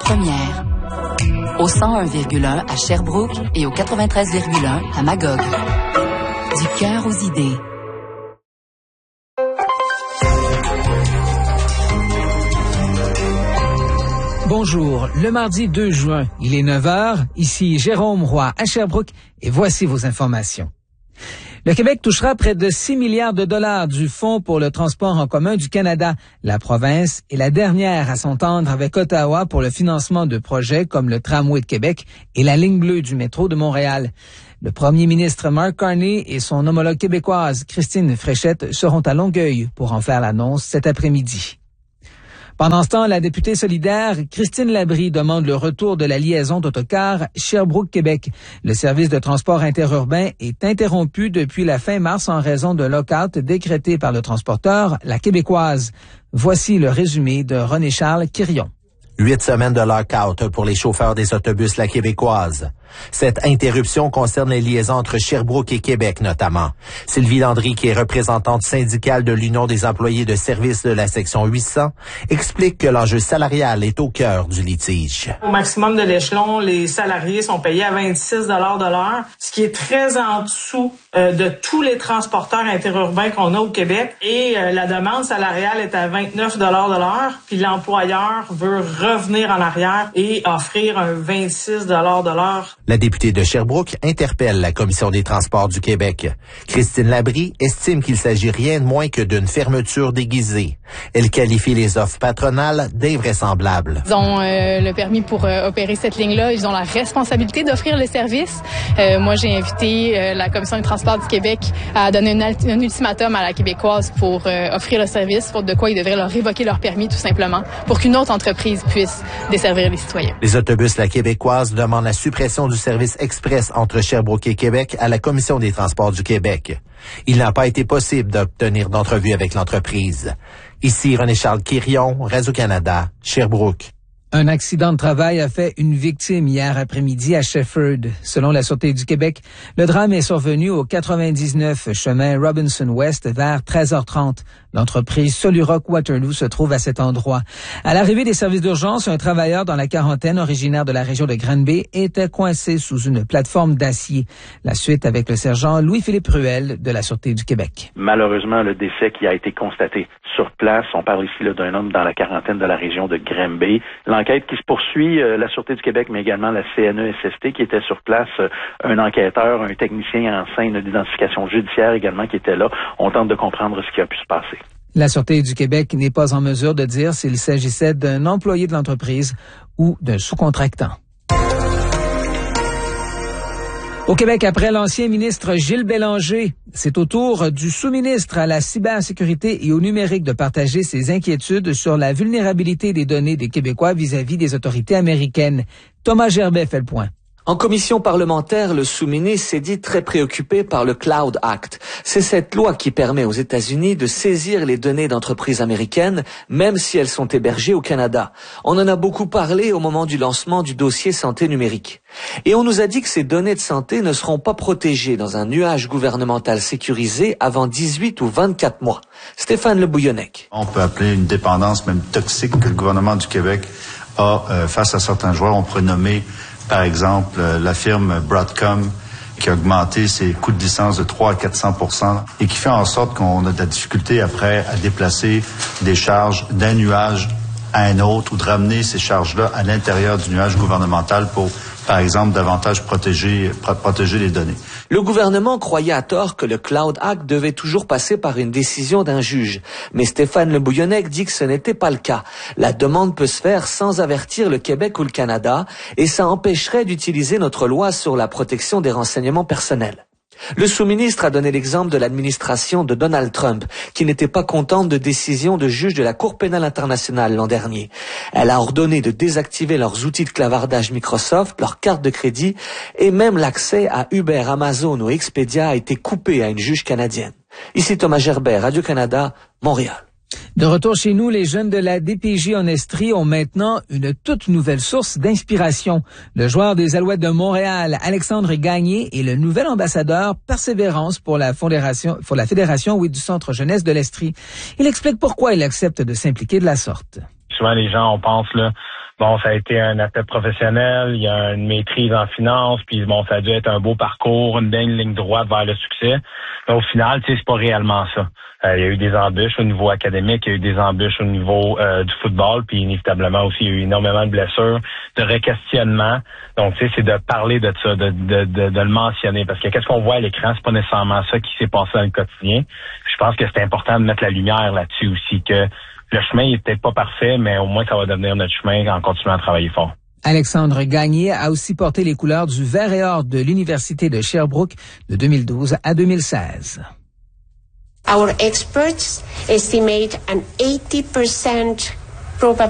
première. Au 101,1 à Sherbrooke et au 93,1 à Magog. Du cœur aux idées. Bonjour, le mardi 2 juin, il est 9h, ici Jérôme Roy à Sherbrooke et voici vos informations. Le Québec touchera près de 6 milliards de dollars du Fonds pour le transport en commun du Canada. La province est la dernière à s'entendre avec Ottawa pour le financement de projets comme le Tramway de Québec et la ligne bleue du métro de Montréal. Le premier ministre Mark Carney et son homologue québécoise Christine Fréchette seront à Longueuil pour en faire l'annonce cet après-midi. Pendant ce temps, la députée solidaire Christine Labrie demande le retour de la liaison d'autocar Sherbrooke-Québec. Le service de transport interurbain est interrompu depuis la fin mars en raison d'un lock-out décrété par le transporteur, la Québécoise. Voici le résumé de René-Charles Quirion. 8 semaines de lock-out pour les chauffeurs des autobus La Québécoise. Cette interruption concerne les liaisons entre Sherbrooke et Québec notamment. Sylvie Landry, qui est représentante syndicale de l'Union des employés de service de la section 800, explique que l'enjeu salarial est au cœur du litige. Au maximum de l'échelon, les salariés sont payés à 26 $ de l'heure, ce qui est très en dessous de tous les transporteurs interurbains qu'on a au Québec. Et la demande salariale est à 29 $ de l'heure, puis l'employeur veut revenir en arrière et offrir un 26 $ de l'heure. La députée de Sherbrooke interpelle la Commission des transports du Québec. Christine Labrie estime qu'il s'agit rien de moins que d'une fermeture déguisée. Elle qualifie les offres patronales d'invraisemblables. Ils ont le permis pour opérer cette ligne-là. Ils ont la responsabilité d'offrir le service. Moi, j'ai invité la Commission des transports du Québec à donner un ultimatum à la Québécoise pour offrir le service, faute de quoi ils devraient leur révoquer leur permis tout simplement, pour qu'une autre entreprise puisse desservir les citoyens. Les autobus La Québécoise demandent la suppression du service express entre Sherbrooke et Québec à la Commission des transports du Québec. Il n'a pas été possible d'obtenir d'entrevue avec l'entreprise. Ici René-Charles Quirion, Radio-Canada, Sherbrooke. Un accident de travail a fait une victime hier après-midi à Shefford. Selon la Sûreté du Québec, le drame est survenu au 99 chemin Robinson-West vers 13h30. L'entreprise Soluroc Waterloo se trouve à cet endroit. À l'arrivée des services d'urgence, un travailleur dans la quarantaine originaire de la région de Granby était coincé sous une plateforme d'acier. La suite avec le sergent Louis-Philippe Ruel de la Sûreté du Québec. Malheureusement, le décès qui a été constaté sur place, on parle ici là, d'un homme dans la quarantaine de la région de Granby. L'enquête qui se poursuit, la Sûreté du Québec, mais également la CNESST qui était sur place, un enquêteur, un technicien en scène d'identification judiciaire également qui était là. On tente de comprendre ce qui a pu se passer. La Sûreté du Québec n'est pas en mesure de dire s'il s'agissait d'un employé de l'entreprise ou d'un sous-contractant. Au Québec, après l'ancien ministre Gilles Bélanger, c'est au tour du sous-ministre à la cybersécurité et au numérique de partager ses inquiétudes sur la vulnérabilité des données des Québécois vis-à-vis des autorités américaines. Thomas Gerbet fait le point. En commission parlementaire, le sous-ministre s'est dit très préoccupé par le Cloud Act. C'est cette loi qui permet aux États-Unis de saisir les données d'entreprises américaines, même si elles sont hébergées au Canada. On en a beaucoup parlé au moment du lancement du dossier santé numérique. Et on nous a dit que ces données de santé ne seront pas protégées dans un nuage gouvernemental sécurisé avant 18 ou 24 mois. Stéphane Le Bouillonnec. On peut appeler une dépendance même toxique que le gouvernement du Québec a face à certains joueurs. On pourrait nommer par exemple, la firme Broadcom qui a augmenté ses coûts de licence de 300 à 400% et qui fait en sorte qu'on a de la difficulté après à déplacer des charges d'un nuage à un autre ou de ramener ces charges-là à l'intérieur du nuage gouvernemental pour, par exemple, davantage protéger les données. Le gouvernement croyait à tort que le Cloud Act devait toujours passer par une décision d'un juge. Mais Stéphane Le Bouillonnec dit que ce n'était pas le cas. La demande peut se faire sans avertir le Québec ou le Canada et ça empêcherait d'utiliser notre loi sur la protection des renseignements personnels. Le sous-ministre a donné l'exemple de l'administration de Donald Trump, qui n'était pas contente de décisions de juges de la Cour pénale internationale l'an dernier. Elle a ordonné de désactiver leurs outils de clavardage Microsoft, leurs cartes de crédit, et même l'accès à Uber, Amazon ou Expedia a été coupé à une juge canadienne. Ici Thomas Gerbet, Radio-Canada, Montréal. De retour chez nous, les jeunes de la DPJ en Estrie ont maintenant une toute nouvelle source d'inspiration. Le joueur des Alouettes de Montréal, Alexandre Gagné, est le nouvel ambassadeur Persévérance pour la fédération du Centre Jeunesse de l'Estrie. Il explique pourquoi il accepte de s'impliquer de la sorte. Souvent, les gens, on pense là bon, ça a été un athlète professionnel, il y a une maîtrise en finance, puis bon, ça a dû être un beau parcours, une belle ligne droite vers le succès. Mais au final, tu sais, c'est pas réellement ça. Il y a eu des embûches au niveau académique, il y a eu des embûches au niveau du football, puis inévitablement aussi, il y a eu énormément de blessures, de requestionnements. Donc, tu sais, c'est de parler de ça, de le mentionner, parce que qu'est-ce qu'on voit à l'écran, c'est pas nécessairement ça qui s'est passé dans le quotidien. Je pense que c'est important de mettre la lumière là-dessus aussi, que le chemin il est peut-être pas parfait, mais au moins ça va devenir notre chemin en continuant à travailler fort. Alexandre Gagné a aussi porté les couleurs du Vert et Or de l'Université de Sherbrooke de 2012 à 2016. Our experts estimate an 80% probability